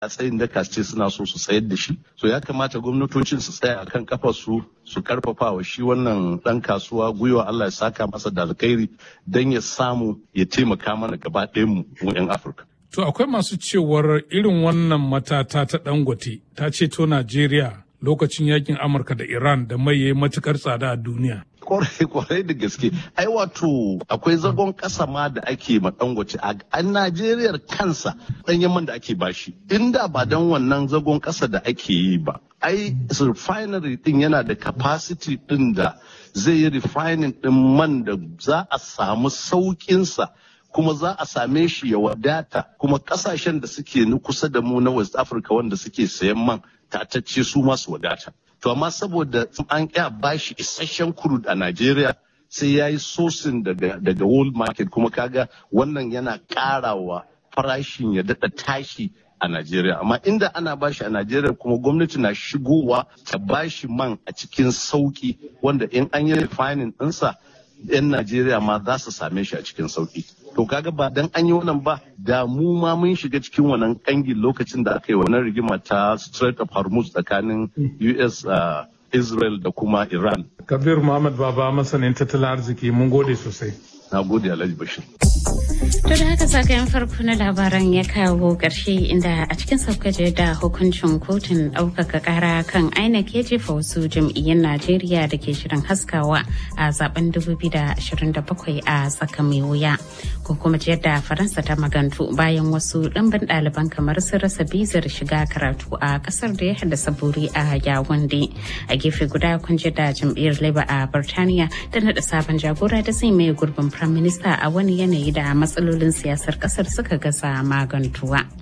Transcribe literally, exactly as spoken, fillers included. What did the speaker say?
a tsayin daka ce suna so su sayar da shi. So ya kamata gwamnatocin su tsaya akan kafar su su karfafa wa shi wannan dan kasuwa gwiwa, Allah ya saka masa da alkhairi dan ya samu ya taimaka mana gaba ɗayan mu mu 'yan Afirka. To akwai masu cewar irin wannan matata ta Dangote ta ceto Najeriya lokacin yakin Amurka da Iran da mai yayi matukar tsada a duniya. Kwarai kwarai da gaske. Ai wato akwai zagon kasa ma da ake ma Dangote a Najeriya kansa ɗanyen man da ake bashi. Inda ba dan wannan zagon kasa da ake yi ba. Ai refinery din yana da capacity din da zai yi refining din man da za a samu sauƙinsa. Kuma za a same shi ya wadata, kuma kasashen da suke ni kusa da mu na West Africa wanda suke sayan man tatacce su masu wadata. To amma saboda an ƙya bashi isasshen crude a Najeriya sai ya yi sosin daga, daga world market, kuma kaga wannan yana ƙarawa farashin ya daɗa tashi a Najeriya. Amma inda ana bashi a Najeriya kuma gwamnati na shigowa ta bashi man a cikin sauki wanda in an yi refining ɗinsa 'yan Najeriya ma za su same shi a cikin sauki. To kaga ba dan an yi wannan ba da mu ma mun shiga cikin wannan kangin lokacin da aka yi wannan rigima ta Strait of Hormuz tsakanin U S, uh, Israel da kuma Iran. Kabir Muhammad Baba masanin tattalin arziki, mun gode sosai. Na gode Alhaji Bashir. To da haka zagayen farko na labaran ya kawo ƙarshe, inda a cikin saukaje da hukuncin kotun ɗaukaka ƙara kan I N E C ya jefa wasu jam'iyyun Najeriya da ke shirin haskawa a zaben dubu biyu da ashirin da bakwai a tsaka mai wuya. Ko kuma yadda Faransa ta magantu bayan wasu ɗimbin ɗaliban kamar sun rasa bizar shiga karatu a ƙasar da ya haddasa buri a Yawunde. A gefe guda kun ji da jam'iyyar Labour a Birtaniya da naɗa sabon jagora da zai mai gurbin Prime Minister a wani yanayi da matsalolin siyasar kasar suka gaza magantuwa.